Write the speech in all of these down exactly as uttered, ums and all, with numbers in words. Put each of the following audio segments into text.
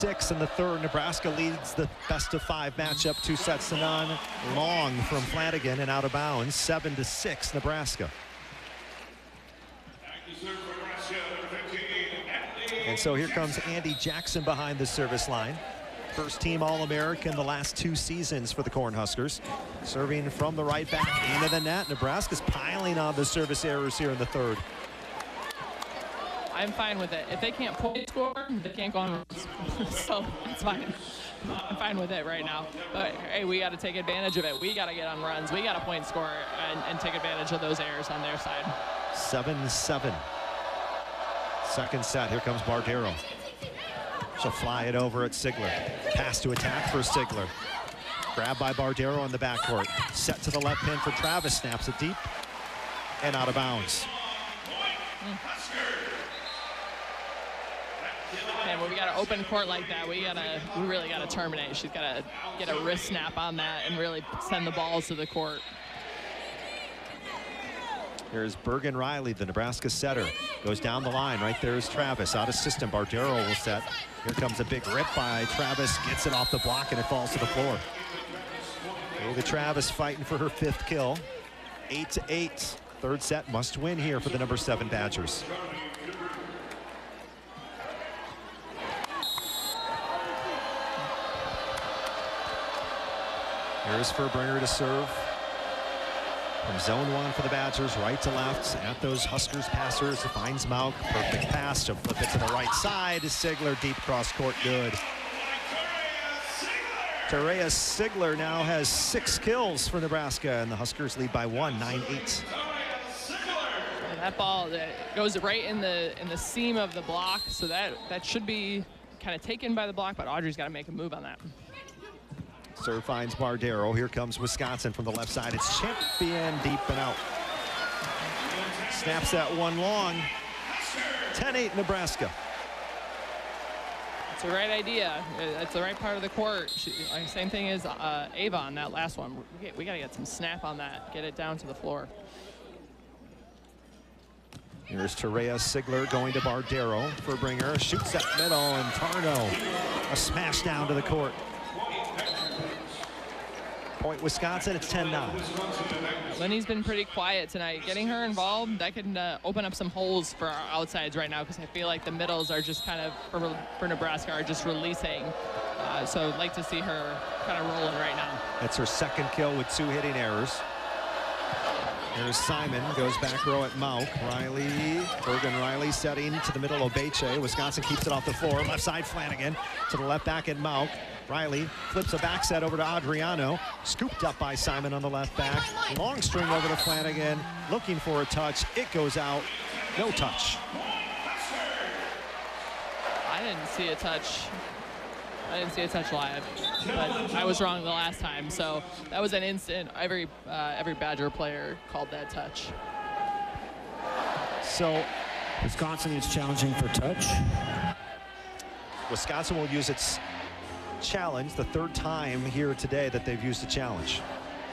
Six in the third. Nebraska leads the best of five matchup, two sets to none. Long from Flanagan and out of bounds, seven to six, Nebraska. And so here comes Andy Jackson behind the service line. First team All-American the last two seasons for the Cornhuskers. Serving from the right back into the net. Nebraska's piling on the service errors here in the third. I'm fine with it. If they can't point score, they can't go on. So it's fine. I'm fine with it right now. But hey, we got to take advantage of it. We got to get on runs. We got to point score and, and take advantage of those errors on their side. seven seven. Second set. Here comes Bardero. She'll fly it over at Sigler. Pass to attack for Sigler. Grab by Bardero on the backcourt. Set to the left pin for Travis. Snaps it deep and out of bounds. Mm. And when we got an open court like that, we gotta, we really gotta terminate. She's gotta get a wrist snap on that and really send the balls to the court. Here's Bergen Riley, the Nebraska setter. Goes down the line. Right there is Travis. Out of system. Bardero will set. Here comes a big rip by Travis. Gets it off the block and it falls to the floor. Look at Travis fighting for her fifth kill. Eight to eight. Third set must win here for the number seven Badgers. Here's Furbringer to serve. From zone one for the Badgers, right to left at those Huskers passers. Finds Mauk. Perfect pass. She'll flip it to the right side. Sigler deep cross court. Good. Terea Sigler now has six kills for Nebraska, and the Huskers lead by one, nine eight. That ball that goes right in the in the seam of the block, so that that should be kind of taken by the block, but Audrey's got to make a move on that. Serve finds Bardero. Here comes Wisconsin from the left side. It's Champion deep and out. Snaps that one long. ten eight Nebraska. It's the right idea. It's the right part of the court. She, same thing as uh, Avon, that last one. We, we got to get some snap on that. Get it down to the floor. Here's Terea Sigler going to Bardero. Furbringer shoots that middle, and Tarno a smash down to the court. Point Wisconsin, it's ten nine. Lenny's been pretty quiet tonight. Getting her involved, that can uh, open up some holes for our outsides right now, because I feel like the middles are just kind of, for, for Nebraska, are just releasing. Uh, so I'd like to see her kind of rolling right now. That's her second kill with two hitting errors. There's Simon, goes back row at Mauk. Riley, Bergen Riley setting to the middle of Obeche. Wisconsin keeps it off the floor. Left side Flanagan to the left back at Mauk. Riley flips a back set over to Adriano. Scooped up by Simon on the left back. Long string over to Flanagan. Looking for a touch. It goes out. No touch. I didn't see a touch. I didn't see a touch live, but I was wrong the last time. So that was an instant. Every uh, every Badger player called that touch. So Wisconsin is challenging for touch. Wisconsin will use its challenge, the third time here today that they've used a challenge.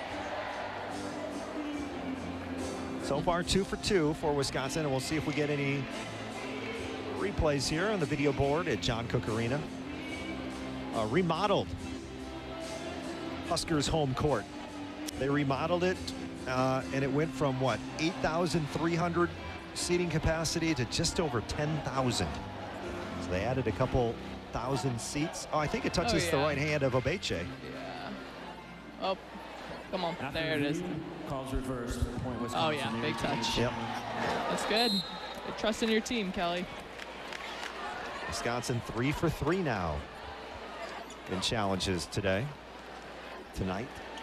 So far, two for two for Wisconsin, and we'll see if we get any replays here on the video board at John Cook Arena. Uh, remodeled Huskers home court. They remodeled it, uh, and it went from what, eight thousand three hundred seating capacity to just over ten thousand. So they added a couple thousand seats. Oh, I think it touches oh, yeah. the right hand of Obeche. Yeah. Oh, come on. After there it is. Calls reversed. Point Wisconsin. Oh, yeah. Big touch. Yep. That's good. Good trust in your team, Kelly. Wisconsin three for three now in challenges today, tonight.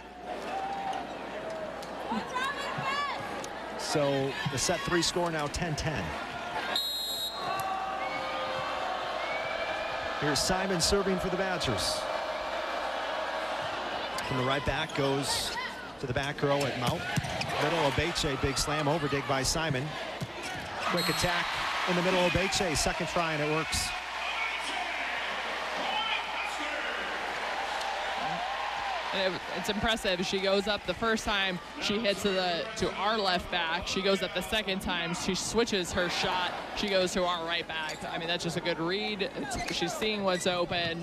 So the set three score now ten ten. Here's Simon serving for the Badgers. From the right back goes to the back row at Mauk. Middle of Obeche, big slam over dig by Simon. Quick attack in the middle of Obeche, second try and it works. And it, it's impressive. She goes up the first time, she hits to the to our left back. She goes up the second time, she switches her shot. She goes to our right back. I mean, that's just a good read. It's, she's seeing what's open.